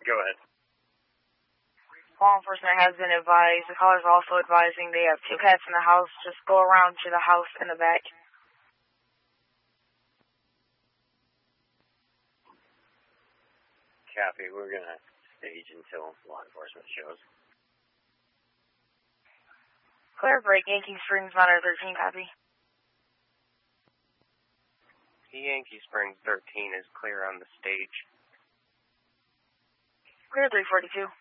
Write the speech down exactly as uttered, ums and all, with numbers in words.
Go ahead. Law enforcement has been advised. The caller's also advising they have two cats in the house. Just go around to the house in the back. Copy. We're going to stage until law enforcement shows. Clear break, Yankee Springs, Monitor thirteen, copy. Yankee Springs thirteen is clear on the stage. Clear three forty-two.